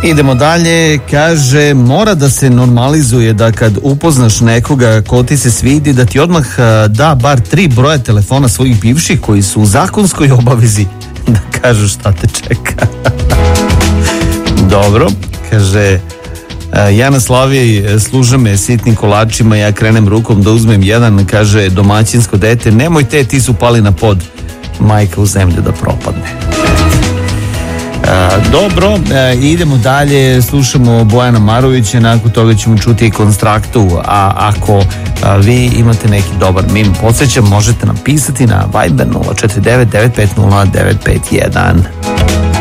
Idemo dalje, kaže, mora da se normalizuje da kad upoznaš nekoga ko ti se svidi, da ti odmah da bar 3 broja telefona svojih bivših koji su u zakonskoj obavezi da kažu šta te čeka. Dobro, kaže, ja na Slaviji služam me sitnim kolačima, ja krenem rukom da uzmem jedan, kaže domaćinsko dete, nemoj te, ti su pali na pod, majka u zemlju da propadne. Dobro, idemo dalje, slušamo Bojana Marovića, nakon toga ćemo čuti i Konstraktu, a ako vi imate neki dobar mim, podsjećam, možete nam pisati na Viber 049 950 951.